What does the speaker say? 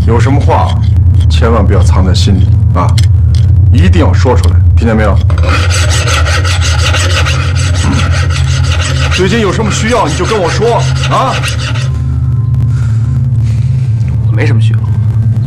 有什么话，千万不要藏在心里啊，一定要说出来，听见没有？最近有什么需要你就跟我说啊。 我没什么需要。